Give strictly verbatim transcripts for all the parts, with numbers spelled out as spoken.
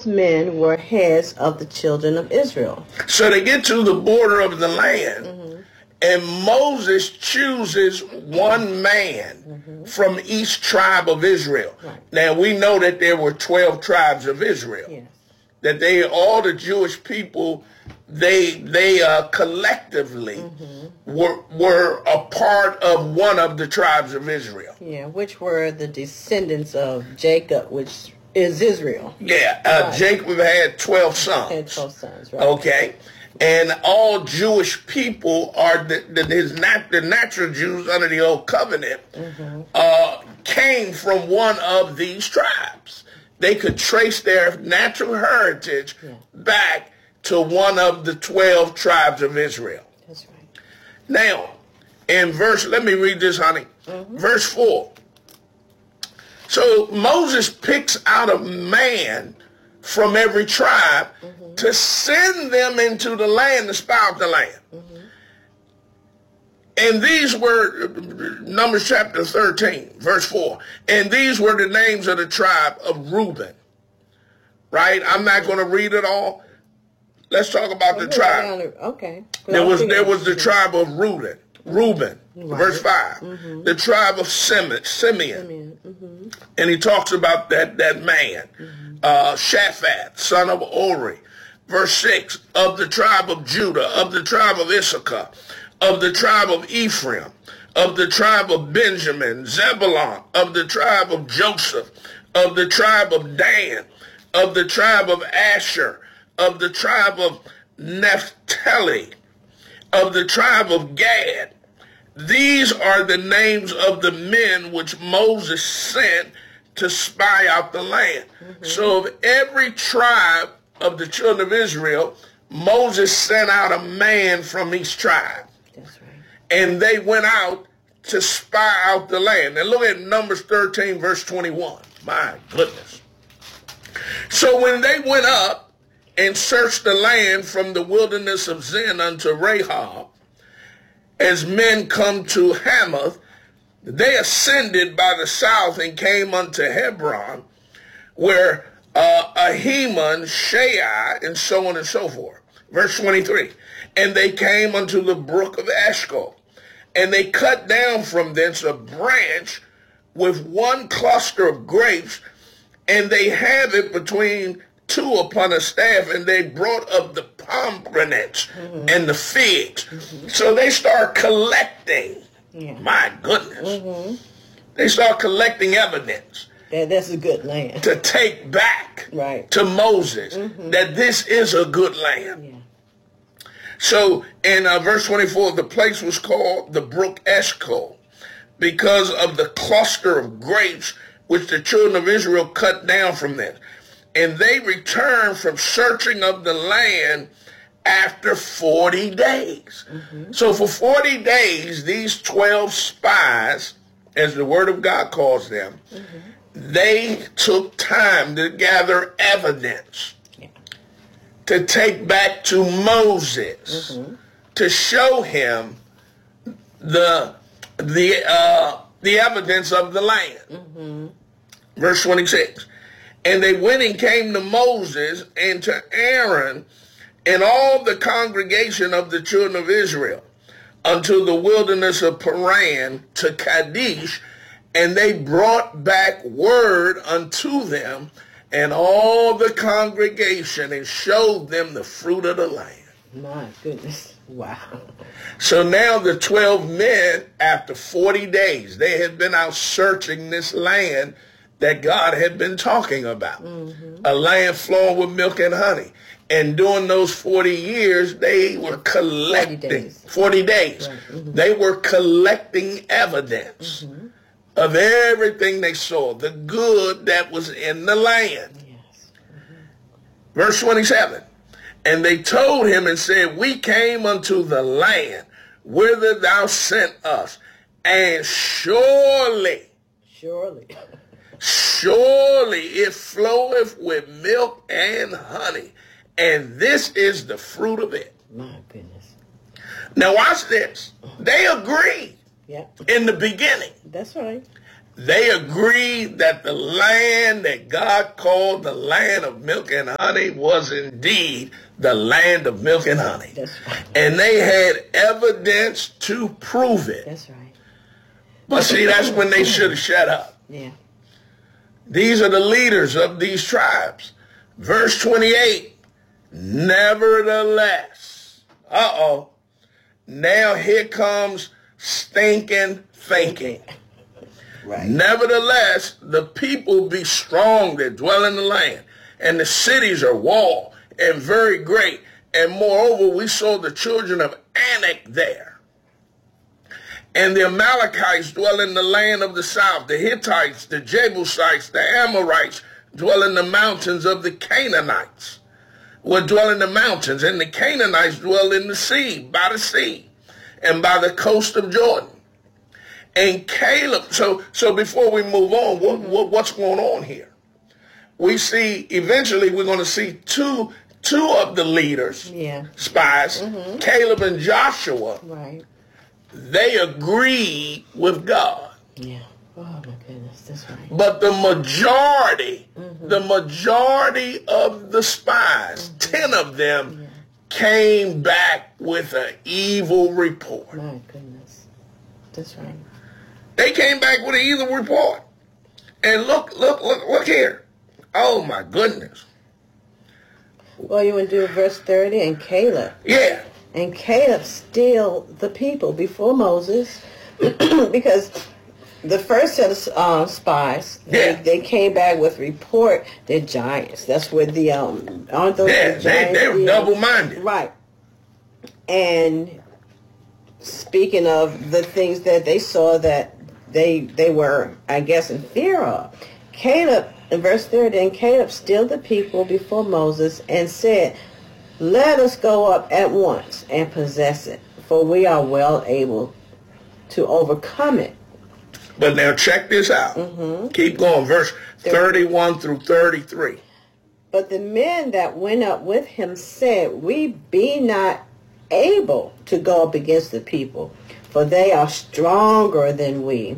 men were heads of the children of Israel. So they get to the border of the land, mm-hmm. and Moses chooses one man mm-hmm. from each tribe of Israel. Right. Now, we know that there were twelve tribes of Israel. Yes. That they, all the Jewish people, they they uh, collectively mm-hmm. were were a part of one of the tribes of Israel. Yeah, which were the descendants of Jacob, which is Israel. Yeah, uh, right. Jacob had twelve sons. Had twelve sons, right. Okay. And all Jewish people are the, the, his nat, the natural Jews under the old covenant mm-hmm. uh, came from one of these tribes. They could trace their natural heritage yeah. back to one of the twelve tribes of Israel. That's right. Now, in verse, let me read this, honey. Mm-hmm. Verse four. So Moses picks out a man from every tribe mm-hmm. to send them into the land to spy out the land. Mm-hmm. And these were, Numbers chapter thirteen, verse four. And these were the names of the tribe of Reuben. Right? I'm not going to read it all. Let's talk about oh, the tribe. Okay. There was there was the tribe of Reuben. Reuben, right. Verse five. Mm-hmm. The tribe of Simeon. Simeon. Mm-hmm. And he talks about that, that man. Mm-hmm. Uh, Shaphat, son of Ori. Verse six. Of the tribe of Judah, of the tribe of Issachar, of the tribe of Ephraim, of the tribe of Benjamin, Zebulun, of the tribe of Joseph, of the tribe of Dan, of the tribe of Asher, of the tribe of Naphtali, of the tribe of Gad. These are the names of the men which Moses sent to spy out the land. Mm-hmm. So of every tribe of the children of Israel, Moses sent out a man from each tribe. That's right. And they went out to spy out the land. Now look at Numbers thirteen, verse twenty-one. My goodness. So when they went up and searched the land from the wilderness of Zin unto Rahab, as men come to Hamath, they ascended by the south and came unto Hebron, where uh, Ahiman, Shai, and so on and so forth. Verse twenty-three. And they came unto the brook of Eshcol, and they cut down from thence a branch with one cluster of grapes, and they have it between two upon a staff, and they brought up the pomegranates mm-hmm. and the figs. Mm-hmm. So they start collecting. Yeah. My goodness. Mm-hmm. They start collecting evidence. That, that's a good land. To take back right. to Moses mm-hmm. that this is a good land. Yeah. So in uh, verse twenty-four, the place was called the brook Eshcol because of the cluster of grapes which the children of Israel cut down from them. And they returned from searching of the land after forty days. Mm-hmm. So for forty days, these twelve spies, as the word of God calls them, mm-hmm. they took time to gather evidence yeah. to take back to Moses mm-hmm. to show him the the uh, the evidence of the land. Mm-hmm. Verse twenty-six. And they went and came to Moses and to Aaron and all the congregation of the children of Israel unto the wilderness of Paran to Kadesh, and they brought back word unto them and all the congregation and showed them the fruit of the land. My goodness. Wow. So now the twelve men, after forty days, they had been out searching this land that God had been talking about, mm-hmm. a land flowing with milk and honey. And during those forty years, they were collecting, forty days, forty days. Right. Mm-hmm. They were collecting evidence mm-hmm. of everything they saw, the good that was in the land. Yes. Mm-hmm. Verse twenty-seven, and they told him and said, we came unto the land whither thou sent us, and surely, surely, surely it floweth with milk and honey, and this is the fruit of it. My goodness. Now watch this. They agreed yeah. in the beginning. That's right. They agreed that the land that God called the land of milk and honey was indeed the land of milk and honey. That's right. And they had evidence to prove it. That's right. But see, that's when they should have shut up. Yeah. These are the leaders of these tribes. Verse twenty-eight, nevertheless, uh-oh, now here comes stinking thinking. Right. Nevertheless, the people be strong that dwell in the land, and the cities are walled and very great. And moreover, we saw the children of Anak there. And the Amalekites dwell in the land of the south. The Hittites, the Jebusites, the Amorites dwell in the mountains of the Canaanites. Will dwell in the mountains, and the Canaanites dwell in the sea, by the sea, and by the coast of Jordan. And Caleb, so so before we move on, what, what what's going on here? We see, eventually we're going to see two two of the leaders, Yeah. spies, Mhm. Caleb and Joshua. Right. They agreed with God. Yeah. Oh my goodness, that's right. But the majority, Mhm. the majority of the spies, Mhm. ten of them, Yeah. came back with an evil report. My goodness. That's right. They came back with an evil report. And look, look, look, look here. Oh my goodness. Well, you would do verse thirty, and Caleb. Yeah. And Caleb still the people before Moses because the first set of uh, spies, Yeah. they, they came back with report, they're giants. That's where the, um, aren't those Yeah, the they, giants? they were deal? double-minded. Right. And speaking of the things that they saw that they they were, I guess, in fear of, Caleb, in verse thirty, and Caleb stilled the people before Moses and said, let us go up at once and possess it, for we are well able to overcome it. But now check this out. Mm-hmm. Keep going. Verse thirty-one through thirty-three. But the men that went up with him said, we be not able to go up against the people, for they are stronger than we.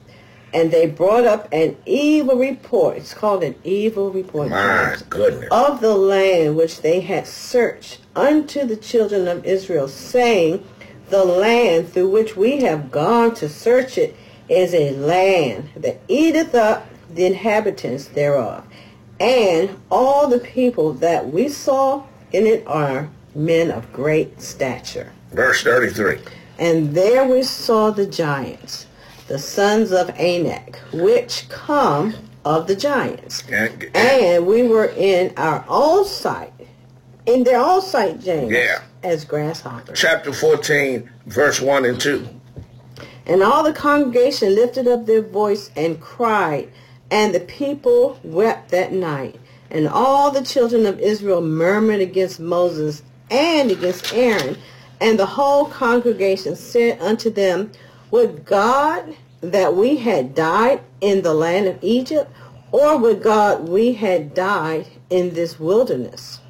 And they brought up an evil report. It's called an evil report. My goodness. Of the land which they had searched unto the children of Israel, saying, the land through which we have gone to search it is a land that eateth up the inhabitants thereof. And all the people that we saw in it are men of great stature. Verse thirty-three. And there we saw the giants, the sons of Anak, which come of the giants. And, and, And we were in our own sight, in their own sight, James, Yeah. as grasshoppers. chapter fourteen, verse one and two. And all the congregation lifted up their voice and cried, and the people wept that night. And all the children of Israel murmured against Moses and against Aaron. And the whole congregation said unto them, would God that we had died in the land of Egypt, or would God we had died in this wilderness?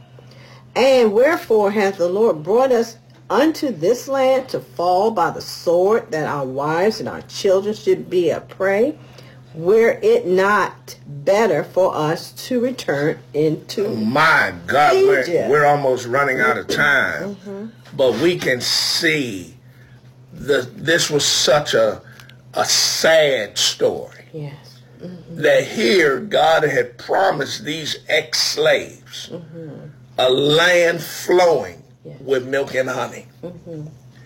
And wherefore hath the Lord brought us unto this land to fall by the sword, that our wives and our children should be a prey? Were it not better for us to return into My God, we're, Egypt? we're almost running out of time. Mm-hmm. But we can see the, this was such a, a sad story. Yes. Mm-hmm. That here God had promised these ex-slaves Mm-hmm. a land flowing Yes. with milk and honey. Mm-hmm.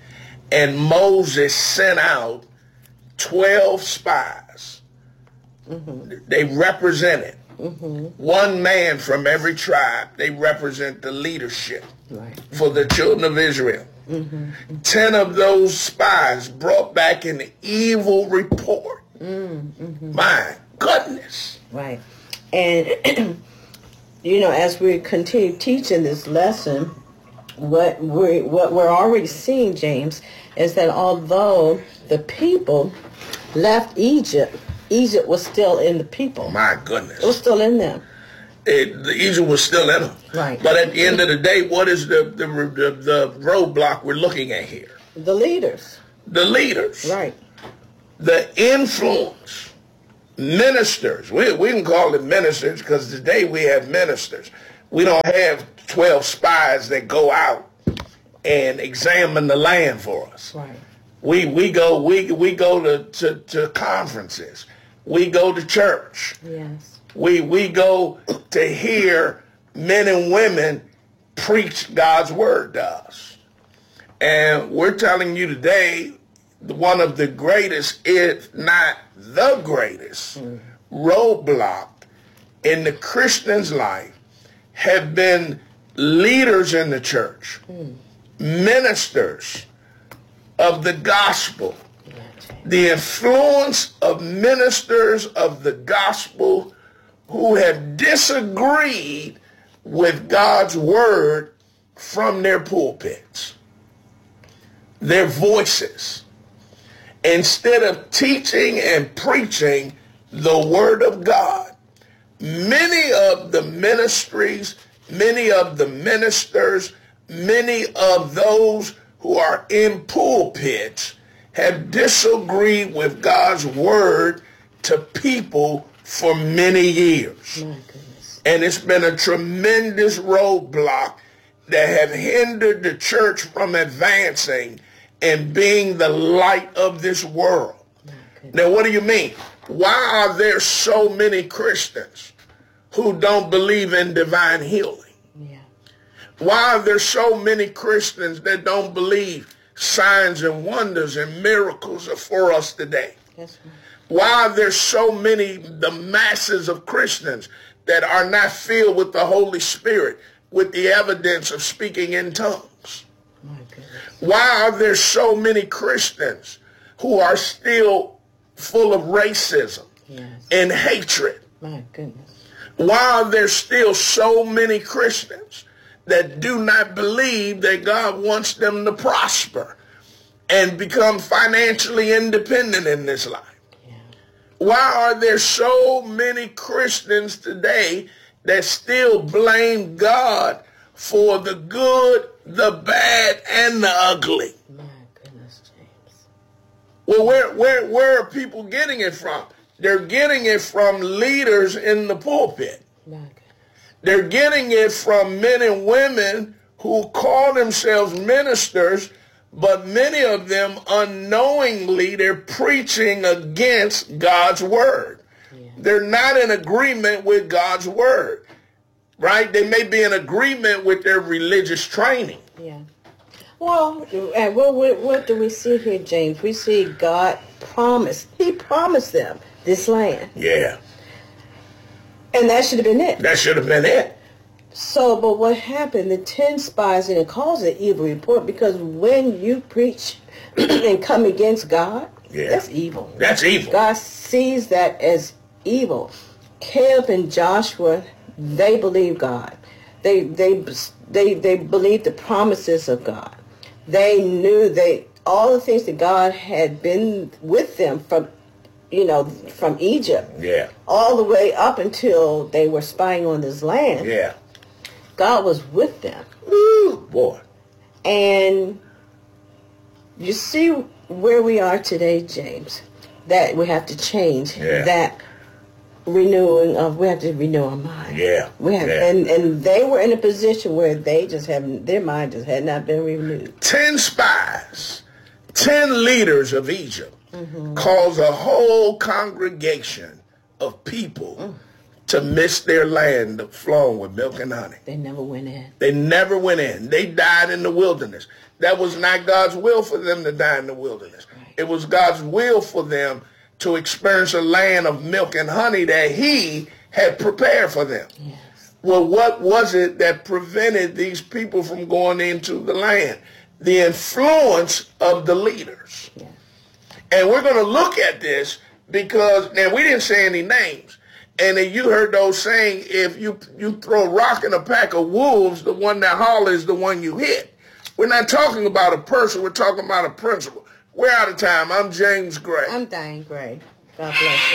And Moses sent out twelve spies. Mm-hmm. They represented Mm-hmm. one man from every tribe. They represent the leadership Right. for the children of Israel. Mm-hmm. Ten of those spies brought back an evil report. Mm-hmm. My goodness. Right. And, you know, as we continue teaching this lesson, what we what we're already seeing, James, is that although the people left Egypt, Egypt was still in the people. My It was goodness. still in them. It, the Egypt was still in them. Right. But at the end of the day, what is the, the, the, the roadblock we're looking at here? The leaders. The leaders. Right. The influence ministers. We, we can call it ministers because today we have ministers. We don't have twelve spies that go out and examine the land for us. Right. We we go we we go to, to, to conferences. We go to church. Yes. We we go to hear men and women preach God's word to us. And we're telling you today, one of the greatest, if not the greatest, mm. roadblock in the Christian's life have been leaders in the church, mm. ministers of the gospel. The influence of ministers of the gospel who have disagreed with God's word from their pulpits, their voices. Instead of teaching and preaching the word of God, many of the ministries, many of the ministers, many of those who are in pulpits have disagreed with God's word to people for many years. My goodness. And it's been a tremendous roadblock that have hindered the church from advancing and being the light of this world. Now, what do you mean? Why are there so many Christians who don't believe in divine healing? Yeah. Why are there so many Christians that don't believe signs and wonders and miracles are for us today? That's right. Why are there so many, the masses of Christians that are not filled with the Holy Spirit, with the evidence of speaking in tongues? My goodness. Why are there so many Christians who are still full of racism yes. and hatred? My goodness. Why are there still so many Christians that do not believe that God wants them to prosper and become financially independent in this life? Yeah. Why are there so many Christians today that still blame God for the good, the bad, and the ugly? My goodness, James. Well, where, where, where are people getting it from? They're getting it from leaders in the pulpit. My goodness. They're getting it from men and women who call themselves ministers, but many of them unknowingly they're preaching against God's word. Yeah. They're not in agreement with God's word, right? They may be in agreement with their religious training. Yeah. Well, and what, what, what do we see here, James? We see God promised. He promised them this land. Yeah. And that should have been it. That should have been it. So, but what happened? The ten spies, and it calls it evil report because when you preach and come against God, yeah. that's evil. That's evil. God sees that as evil. Caleb and Joshua, they believe God. They they they they believed the promises of God. They knew they all the things that God had been with them from. You know, from Egypt, yeah, all the way up until they were spying on this land. Yeah, God was with them. Ooh, boy. And you see where we are today, James. That we have to change. Yeah. That renewing of we have to renew our mind. Yeah, we have, yeah. and and they were in a position where they just haven't. Their mind just had not been renewed. Ten spies, ten leaders of Egypt. Mm-hmm. Cause a whole congregation of people mm. to miss their land flowing with milk and honey. They never went in. They never went in. They died in the wilderness. That was not God's will for them to die in the wilderness. Right. It was God's will for them to experience a land of milk and honey that he had prepared for them. Yes. Well, what was it that prevented these people from going into the land? The influence of the leaders. Yes. And we're going to look at this because, now we didn't say any names. And then you heard those saying, if you, you throw a rock in a pack of wolves, the one that hollers is the one you hit. We're not talking about a person. We're talking about a principle. We're out of time. I'm James Gray. I'm Diane Gray. God bless you.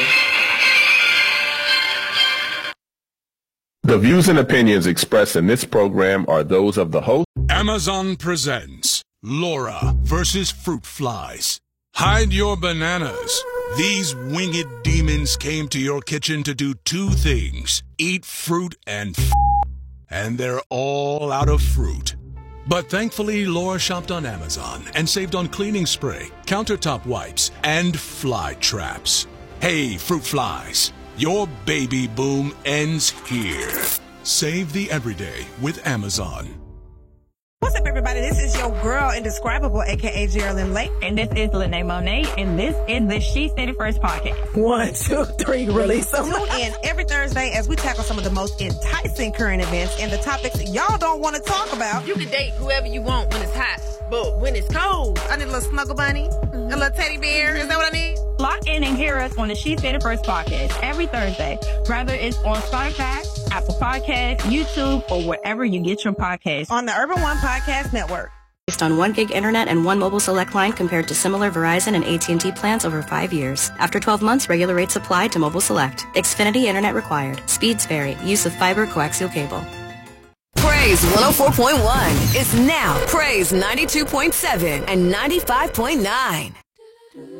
The views and opinions expressed in this program are those of the host. Amazon presents Laura versus Fruit Flies. Hide your bananas. These winged demons came to your kitchen to do two things: eat fruit and f***, and they're all out of fruit. But thankfully, Laura shopped on Amazon and saved on cleaning spray, countertop wipes, and fly traps. Hey, fruit flies, your baby boom ends here. Save the everyday with Amazon. What's up, everybody? This is your girl, Indescribable, a k a. Geraldine Lake. And this is Lene Monet, and this is the She Said It First podcast. One, two, three, release them. Tune in every Thursday as we tackle some of the most enticing current events and the topics y'all don't want to talk about. You can date whoever you want when it's hot, but when it's cold, I need a little snuggle bunny, mm-hmm. a little teddy bear. Is that what I need? Lock in and hear us on the She Said It First podcast every Thursday, whether it's on Spotify, Apple Podcasts, YouTube, or wherever you get your podcasts. On the Urban One Podcast Network. Based on one gig internet and one mobile select line compared to similar Verizon and A T and T plans over five years. After twelve months, regular rates apply to mobile select. Xfinity internet required. Speeds vary. Use of fiber coaxial cable. Praise one oh four point one is now Praise ninety-two point seven and ninety-five point nine.